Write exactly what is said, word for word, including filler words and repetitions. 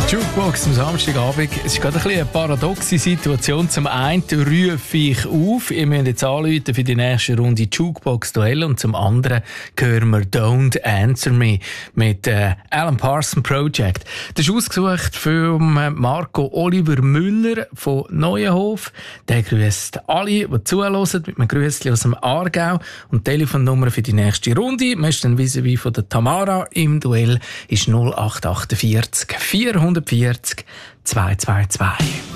Jukebox am Samstagabend. Es ist gerade ein bisschen eine paradoxe Situation. Zum einen rufe ich auf, ihr müsst jetzt anrufen für die nächste Runde Jukebox-Duell, und zum anderen hören wir «Don't Answer Me» mit äh, Alan Parsons Project. Das ist ausgesucht von Marco Oliver Müller von Neuenhof. Der grüßt alle, die zuhören, mit einem Grüßchen aus dem Aargau. Und die Telefonnummer für die nächste Runde, man ist dann vis-à-vis von der Tamara im Duell, ist null acht vier acht vierhundertvierzig zweihundertzweiundzwanzig.